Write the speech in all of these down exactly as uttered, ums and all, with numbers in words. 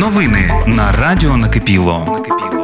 Новини на радіо Накипіло.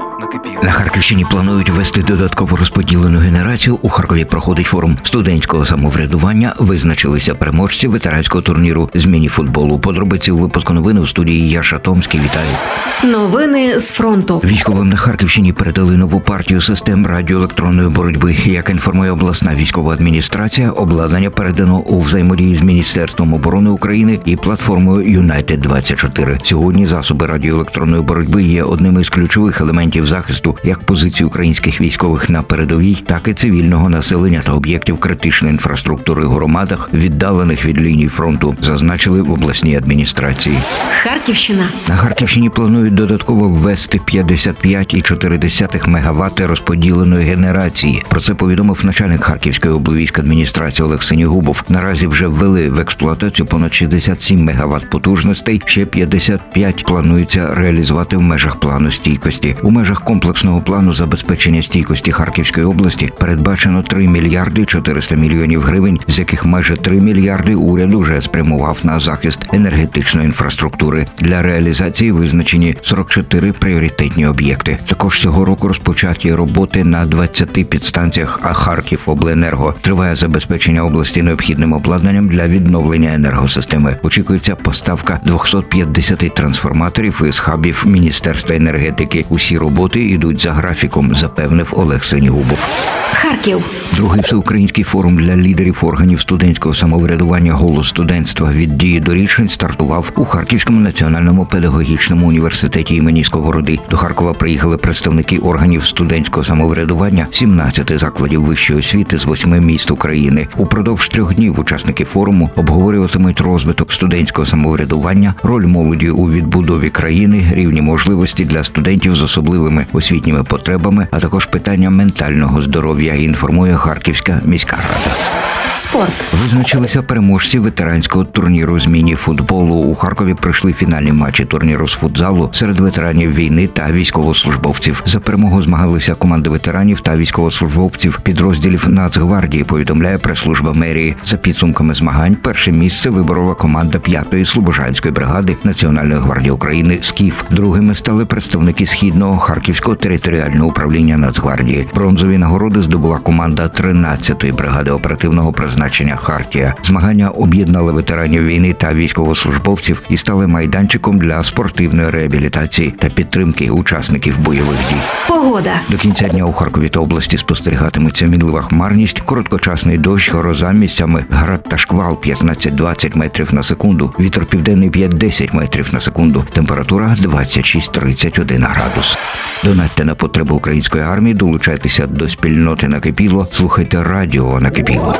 На Харківщині планують ввести додатково розподілену генерацію. У Харкові проходить форум студентського самоврядування. Визначилися переможці ветеранського турніру з міні-футболу. Подробиці у випуску новин у студії Яша Томський. Вітаю. Новини з фронту. Військовим на Харківщині передали нову партію систем радіоелектронної боротьби. Як інформує обласна військова адміністрація, обладнання передано у взаємодії з Міністерством оборони України і платформою Юнайтед двадцять чотири. Сьогодні засоби радіоелектронної боротьби є одним із ключових елементів захисту як позицій українських військових на передовій, так і цивільного населення та об'єктів критичної інфраструктури в громадах, віддалених від лінії фронту, зазначили в обласній адміністрації. Харківщина. На Харківщині планують додатково ввести п'ятдесят п'ять цілих чотири десятих мегаватт розподіленої генерації. Про це повідомив начальник Харківської облвійськадміністрації Олег Синігубов. Наразі вже ввели в експлуатацію понад шістдесят сім мегаватт потужностей, ще п'ятдесят п'ять планується реалізувати в межах плану стійкості. У межах комплексного плану забезпечення стійкості Харківської області передбачено три мільярди чотириста мільйонів гривень, з яких майже три мільярди уряд уже спрямував на захист енергетичної інфраструктури. Для реалізації визначені сорок чотири пріоритетні об'єкти. Також цього року розпочаті роботи на двадцяти підстанціях Харківобленерго. Триває забезпечення області необхідним обладнанням для відновлення енергосистеми. Очікується поставка двохсот п'ятдесяти трансформаторів із хабів Міністерства енергетики. Усі роботи йдуть за графіком, запевнив Олег Синігубов. Харків. Другий всеукраїнський форум для лідерів органів студентського самоврядування «Голос студентства» від дії до рішень стартував у Харківському національному педагогічному університеті імені Сковороди. До Харкова приїхали представники органів студентського самоврядування сімнадцяти закладів вищої освіти з восьми міст України. Упродовж трьох днів учасники форуму обговорюватимуть розвиток студентського самоврядування, роль молоді у відбудові країни, рівні можливості для студентів з особливими освітніми потребами, а також питання ментального здоров'я, інформує Харківська міська рада. Спорт. Визначилися переможці ветеранського турніру з міні-футболу. У Харкові пройшли фінальні матчі турніру з футзалу серед ветеранів війни та військовослужбовців. За перемогу змагалися команди ветеранів та військовослужбовців підрозділів Нацгвардії, повідомляє прес-служба мерії. За підсумками змагань перше місце виборола команда п'ятої слобожанської бригади Національної гвардії України «Скіф». Другими стали представники Східного Харківського територіального управління Нацгвардії. Бронзові нагороди здобула команда тринадцятої бригади оперативного призначення «Хартія». Змагання об'єднали ветеранів війни та військовослужбовців і стали майданчиком для спортивної реабілітації та підтримки учасників бойових дій. Погода. До кінця дня у Харкові та області спостерігатиметься мінлива хмарність, короткочасний дощ, гроза, місцями град та шквал п'ятнадцять-двадцять метрів на секунду, вітер південний п'ять-десять метрів на секунду, температура двадцять шість - тридцять один градус. Донатьте на потреби української армії, долучайтеся до спільноти Накипіло, слухайте радіо Накипіло.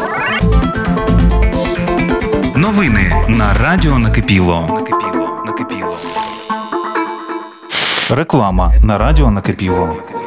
Новини на радіо Накипіло. Реклама на радіо Накипіло.